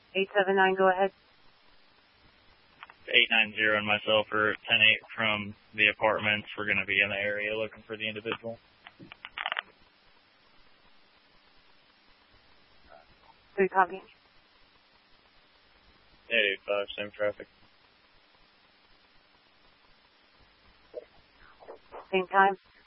879, go ahead. 890 and myself are 10-8 from the apartments. We're going to be in the area looking for the individual. 3 copy. 885, same traffic. Same time.